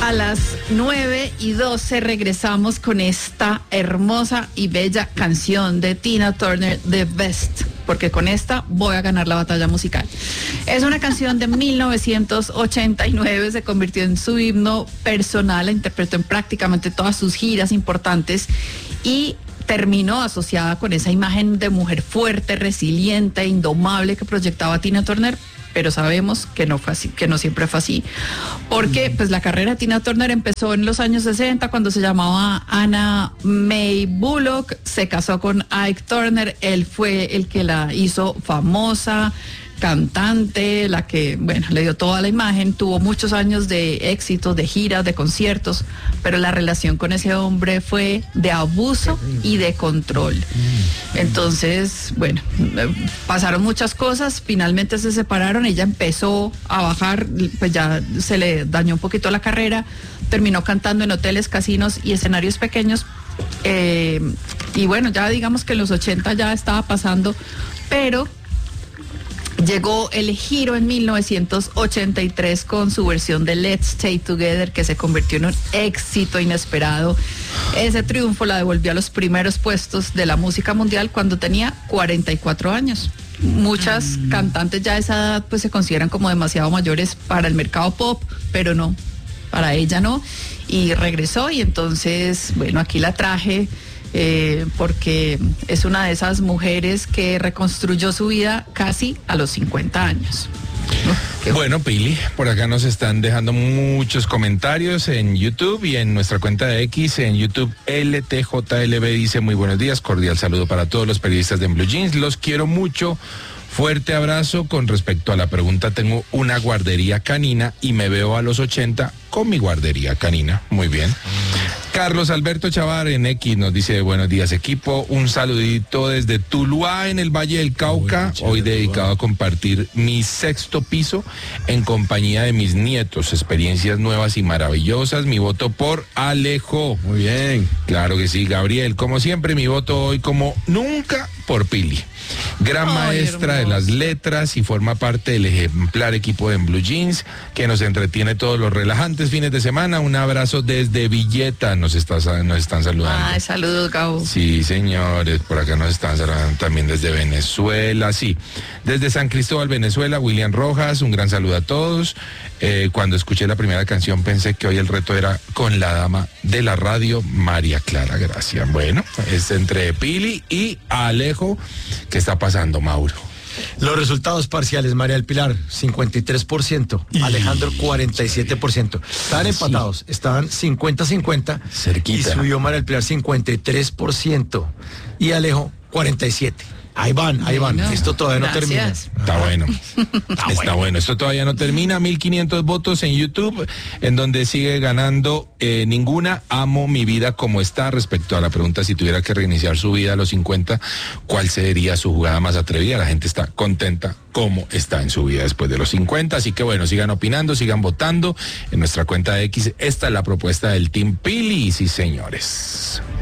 A las 9:12 regresamos con esta hermosa y bella canción de Tina Turner, The Best, porque con esta voy a ganar la batalla musical. Es una canción de 1989, se convirtió en su himno personal, la interpretó en prácticamente todas sus giras importantes y terminó asociada con esa imagen de mujer fuerte, resiliente, indomable que proyectaba Tina Turner. Pero sabemos que no fue así, que no siempre fue así, porque pues la carrera de Tina Turner empezó en los años 60 cuando se llamaba Anna May Bullock, se casó con Ike Turner, él fue el que la hizo famosa, cantante, la que, bueno, le dio toda la imagen, tuvo muchos años de éxitos, de giras, de conciertos, pero la relación con ese hombre fue de abuso y de control. Entonces, bueno, pasaron muchas cosas, finalmente se separaron, ella empezó a bajar, pues ya se le dañó un poquito la carrera, terminó cantando en hoteles, casinos y escenarios pequeños, y bueno, ya digamos que en los 80 ya estaba pasando, pero llegó el giro en 1983 con su versión de Let's Stay Together, que se convirtió en un éxito inesperado. Ese triunfo la devolvió a los primeros puestos de la música mundial cuando tenía 44 años. Muchas cantantes ya a esa edad pues se consideran como demasiado mayores para el mercado pop, pero no, para ella no. Y regresó y entonces, bueno, aquí la traje. Porque es una de esas mujeres que reconstruyó su vida casi a los 50 años. Bueno, Pili, por acá nos están dejando muchos comentarios en YouTube y en nuestra cuenta de X, en YouTube LTJLB dice: muy buenos días, cordial saludo para todos los periodistas de En Blue Jeans, los quiero mucho. Fuerte abrazo. Con respecto a la pregunta, tengo una guardería canina y me veo a los 80 con mi guardería canina. Muy bien. Carlos Alberto Chavar en X nos dice: buenos días, equipo, un saludito desde Tuluá en el Valle del Cauca, hoy dedicado a compartir mi 6º piso en compañía de mis nietos, experiencias nuevas y maravillosas. Mi voto por Alejo. Muy bien. Claro que sí, Gabriel, como siempre mi voto hoy como nunca por Pili. Gran maestra de las letras y forma parte del ejemplar equipo de En Blue Jeans que nos entretiene todos los relajantes fines de semana. Un abrazo desde Villeta, nos están saludando. Ay, saludos, Gabo. Sí, señores, por acá nos están saludando también desde Venezuela, sí. Desde San Cristóbal, Venezuela, William Rojas, un gran saludo a todos. Cuando escuché la primera canción pensé que hoy el reto era con la dama de la radio, María Clara Gracia. Bueno, es entre Pili y Alejo. ¿Qué está pasando, Mauro? Los resultados parciales: María del Pilar 53%, Alejandro 47%. Estaban empatados, estaban 50-50. Cerquita. Y subió María del Pilar 53% y Alejo 47%. Ahí van. Bueno, esto todavía no termina. Está bueno. Está bueno. Esto todavía no termina. 1.500 votos en YouTube, en donde sigue ganando ninguna. Amo mi vida como está. Respecto a la pregunta, si tuviera que reiniciar su vida a los 50, ¿cuál sería su jugada más atrevida? La gente está contenta como está en su vida después de los 50. Así que bueno, sigan opinando, sigan votando en nuestra cuenta de X. Esta es la propuesta del Team Pili. Sí, señores.